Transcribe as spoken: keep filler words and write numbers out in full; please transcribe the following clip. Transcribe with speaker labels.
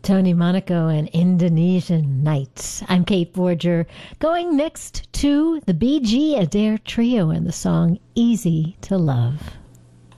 Speaker 1: Tony Monaco and Indonesian Nights. I'm Kate Forger, going next to the B G Adair Trio and the song Easy to Love.